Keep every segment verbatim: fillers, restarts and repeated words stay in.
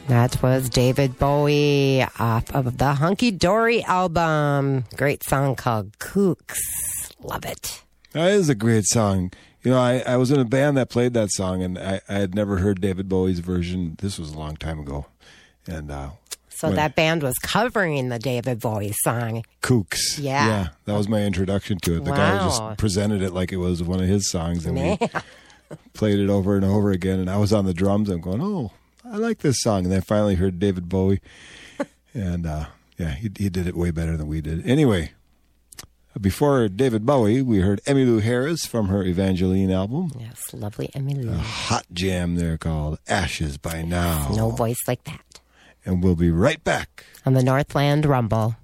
That was David Bowie off of the Hunky Dory album. Great song called Kooks. Love it. That is a great song. You know, I, I was in a band that played that song, and I, I had never heard David Bowie's version. This was a long time ago. And uh, So when, that band was covering the David Bowie song. Kooks. Yeah. Yeah, that was my introduction to it. The wow. guy just presented it like it was one of his songs, and Man. we played it over and over again. And I was on the drums. I'm going, oh, I like this song. And then I finally heard David Bowie. and, uh, yeah, he, he did it way better than we did. Anyway, before David Bowie, we heard Emmylou Harris from her Evangeline album. Yes, lovely Emmylou. A hot jam there called Ashes by Now. No voice like that. And we'll be right back on the Northland Rumble.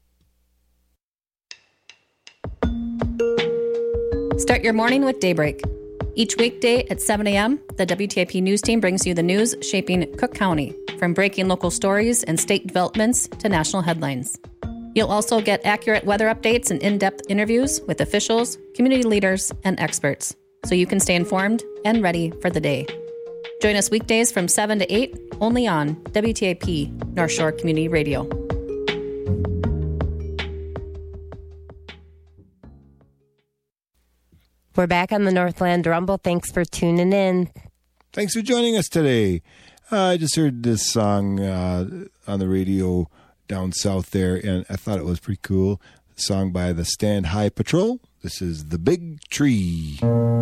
Start your morning with Daybreak. Each weekday at seven a.m., the W T I P News Team brings you the news shaping Cook County, from breaking local stories and state developments to national headlines. You'll also get accurate weather updates and in-depth interviews with officials, community leaders, and experts, so you can stay informed and ready for the day. Join us weekdays from seven to eight, only on W T I P North Shore Community Radio. We're back on the Northland Rumble. Thanks for tuning in. Thanks for joining us today. Uh, I just heard this song uh, on the radio down south there, and I thought it was pretty cool. A song by the Stand High Patrol. This is The Big Tree.